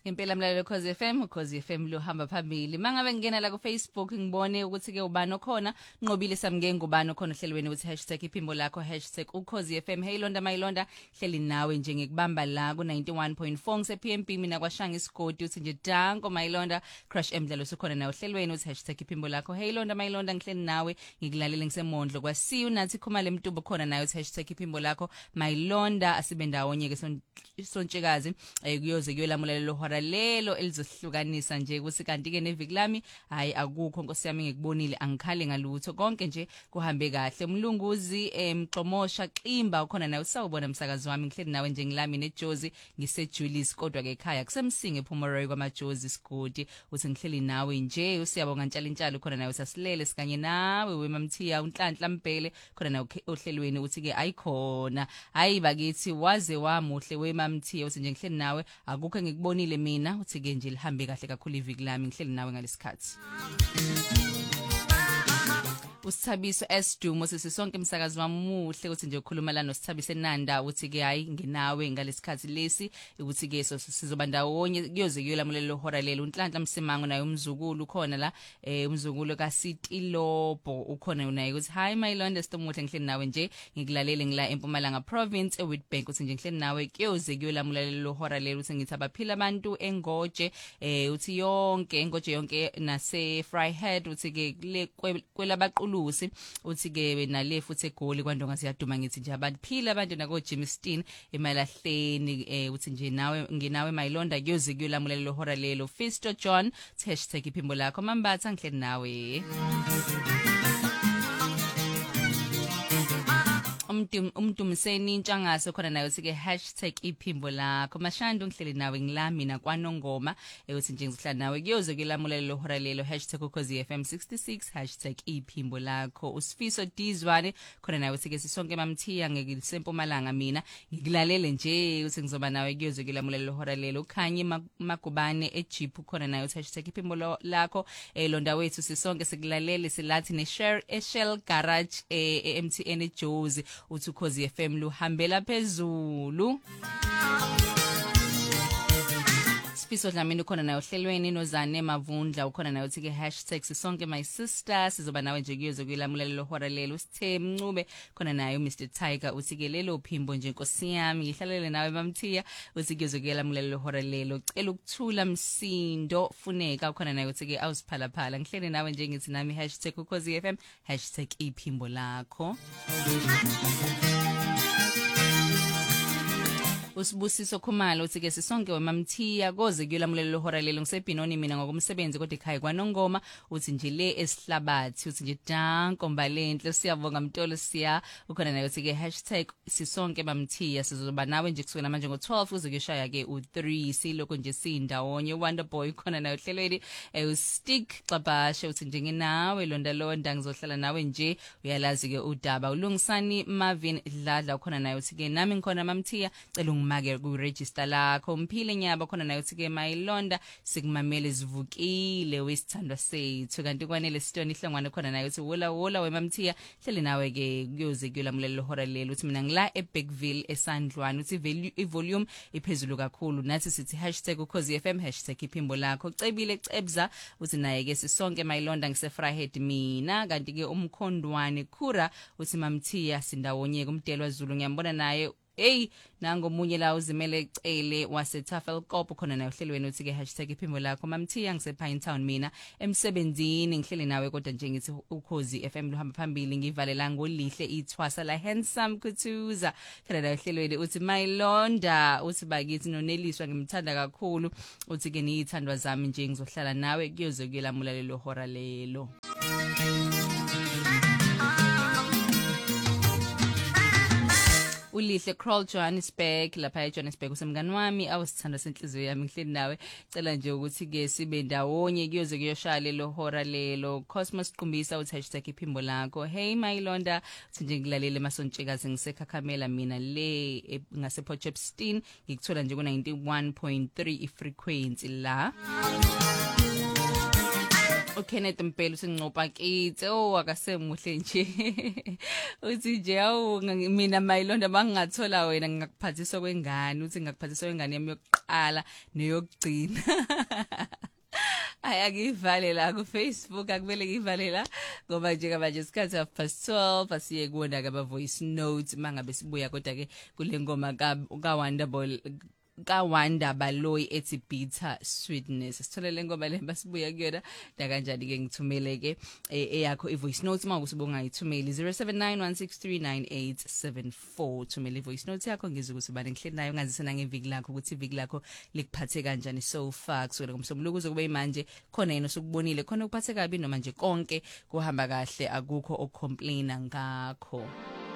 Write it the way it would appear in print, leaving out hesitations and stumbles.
Impela mlalelo Khosi FM, Khosi FM lo hamba phambili. Mangabe ngena la ku Facebook ngibone ukuthi ke ubani okhona, nqobile samke ngubani okhona ohlelweni uthi #iphimbo lakho #ukhosi FM. Hey Londa Mayilonda, hleli nawe nje ngikubamba la ku 91.4 ngise PMP mina kwashanga isigodi uthi nje danko Mayilonda, Crush Emdlalo usukhona nawe ohlelweni uthi #iphimbo lakho. Hey Londa Mayilonda ngihleli nawe ngikulalele ngisemondlo kwasiyo nathi khumale mtubo khona nawe uthi #iphimbo lakho Mayilonda asibe ndawonye ke sontshikazi kuyoze kuyolamula lo hora lelo elizosihlukanisa nje ukuthi kanti ke neviki lami hayi akukho Nkosi yami ngikubonile angikhale ngalutho konke nje kuhambe kahle. Mlunguzi Mxomosha Ximba ukhona nawe usawubona umsakazi wami ngihleli nawe nje ngilami neJozi ngiseJulius kodwa ke ekhaya kusemsinge Phumeroy kwamaJozi Sigodi uthi ngihleli nawe nje usiyabonga ntshalo ukhona nawe sasilele sikanye nawe wemamthiya unhlanhla Mbele khona nawe ohlelweni uthi ke ayikhona hayi bakithi waze wamuhle wemamthiya uthi nje ngihleli nawe akukho ngikubonile mina uthi ke nje lihambe kahle kakhulu iviki lami ngihleli nawe ngalesikhathi. Usithabiso Sdumo sisonke umsakazi wamuhle uthi nje ukhuluma la noSithabise Nanda uthi ke hayi nginawe ngalesikhathi lesi ukuthi ke sizoba ndawonye kuyoze kuyolamulelo hora lelo unhlanhla Msimango naye umzukulu khona la umzukulu kaSitilobo ukhona unaye ukuthi hi Mayilonda Stomuhle ngihleli nawe nje ngikulalele ngila eMpumalanga Province eWitbank uthi nje ngihleli nawe kuyoze kuyolamulelo hora lelo uthi ngithi abaphila abantu eNgoje uthi yonke eNgoje yonke nase Fryhead uthi ke kwelabaqulu uthi ke nale futhi eGoli kwaNdonga siyaduma ngithi nje abaphila abantu nako Jimmy Steen emalahleni uthi nje nawe nginawe Mayilonda kuyoze kuyolamulelo lo hora lelo. Fisto John #iphimbo lakho Mambatha ngihleli nawe. Umdumiseni intshangase khona nayo uthi ke #iphimbo lakho Mashando ngihleli nawe ngila mina kwaNongoma uthi nje ngizohlala nawe kuyoze kulamulelo lo hora lelo #ukhosi FM 66 #iphimbo lakho. Usifiso Dizwane khona nawe uthi ke sisonke mamthiya ngisempumalanga mina ngikulalele nje uthi ngizoba nawe kuyoze kulamulelo lo hora lelo. Khanye Magubane eJeep khona nayo uthi #iphimbo lakho Londa wethu sisonke sikulalele silathi ne-share eShell Garage eMTN eJozi uthi Khosi FM luhambela phezulu. Sifiso Dlamini ukhona nayo ohlelweni noZane Mavundla ukhona nayo uthi ke #sisonke my sister sizoba nawe nje kuyoze kuyilamulela lo hora lelo. Usithe Mncube khona nayo Mr Tiger uthi ke lelo phimbo nje Nkosi yami ngihlalele nawe bamthiya uthi kuyoze kuyilamulela lo hora lelo. Cela ukuthula Msindo Funeka ukhona nayo uthi ke awusiphalaphala ngihlele nawe nje ngithi nami #ukhosi FM #iphimbo lakho. Usibusiso Khumalo uthi ke sisonke wemamthiya koze kuyolamulelo lo hora lelo ngisebhinoni mina ngokumsebenzi kodwa ekhaya kwaNongoma uthi nje le esihlabathi uthi nje danko Mbalenhle siyabonga Mtolo siya ukhona nayo uthi ke #sisonke bamthiya sizoba nawe nje kusukela manje ngo12 uze kuyoshaya ke u3 siloko nje sindawonye. Wonderboy khona nayo hlelweni uStick Xabashe uthi nje nginawe Londa ngizohlala nawe nje uyalazi ke udaba. Ulungisani Marvin Dladla ukhona nayo uthi ke nami ngikhona mamthiya cela make ku register lakho. Mphile Nyaba khona nayo uthi ke Mayilonda sikumamele sivukile wesithandwa sethu kanti kwanele Stone ihlangwane khona nayo uthi wola wemamthiya hleli nawe ke kuyoze kuyolamulelo hora lelo uthi mina ngila eBackville eSandlwane uthi ivolume iphezulu kakhulu nathi sithi #ukhosi FM #iphimbo lakho. Cebile Cebza uthi naye ke sisonke Mayilonda ngisefryhead mina kanti ke umkhondwane Khura uthi mamthiya sindawonye kumdelwa Zulu ngiyambona naye nangomunye la uzimele Cele waseTafelkop khona nayo hlelweni uthi ke #iphimbo lakho mamthiya ngisePine Town mina emsebenzini ngihleli nawe kodwa nje ngithi ukhosi FM luhamba phambili ngivalela ngolihle ithwasa la Handsome Kuthuza khona nayo hlelweni uthi Mayilonda uthi bakithi noneliswa ngimthanda kakhulu uthi ke niyithandwa zami nje ngizohlala nawe kuyoze kuyelamulelo lo hora lelo. Ulihle Crawl Johannesburg lapha eJohannesburg usemngani wami awusithanda senhliziyo yami ngihleli nawe cela nje ukuthi ke sibe ndawonye kuyoze kuyoshaya lelo hora lelo. Cosmos Qumbisa uthi #iphimbo lakho. Hey Mayilonda uthi nje ngilalele masontshekazi ngiseKhakamela mina le ngase Potchefstroom ngikuthola nje ku 91.3 ifrequency la. uKenneth Mpelo sinqopha kithi akasemuhle nje uthi nje mina mayilonda bangingathola wena ngingakuphathisa kwengane uthi ngingakuphathisa kwengane yami yokuqala neyokugcina ayakivale la ku Facebook akuvele ngivale la ngoba nje manje isikhathi 12:30 asiye kuona ka voice notes mangabe sibuya kodwa ke kule ngoma ka Wanda Baloyi ethi bitter sweetness sitholele ngoba le basibuya kuyona da kanjani ke ngithumele ke eyakho ivoice note mawusibonga ithumeli 0791639874 thumele ivoice note yakho ngizwe ukuthi bani ngihleli nayo ngazisena ngeviki lakho ukuthi iviki lakho likuphathe kanjani so far kusukela ngomsombuluko kuze kube manje khona yena osukubonile khona ukuphathe kabi noma nje konke kuhamba kahle akukho okucomplaina ngakho.